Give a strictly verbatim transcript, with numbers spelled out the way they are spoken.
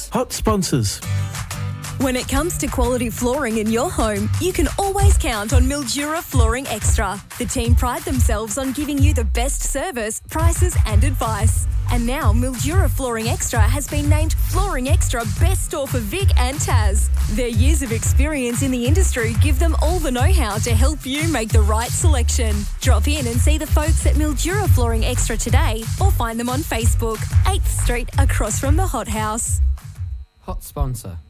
Hot sponsors. When it comes to quality flooring in your home, you can always count on Mildura Flooring Extra. The team pride themselves on giving you the best service, prices and advice. And now Mildura Flooring Extra has been named Flooring Extra Best Store for Vic and Taz. Their years of experience in the industry give them all the know-how to help you make the right selection. Drop in and see the folks at Mildura Flooring Extra today or find them on Facebook, eighth Street across from the Hot House. Hot sponsor.